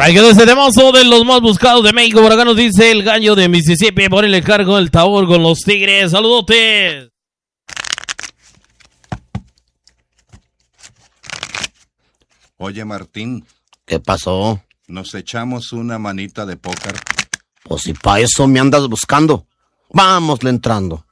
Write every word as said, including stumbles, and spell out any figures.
Ahí quedó ese temazo de los más buscados de México. Por acá nos dice el gallo de Mississippi. Ponele cargo del Tabor con los Tigres. Saludotes. Oye, Martín. ¿Qué pasó? ¿Nos echamos una manita de póker? Pues si pa' eso me andas buscando. Vámosle entrando.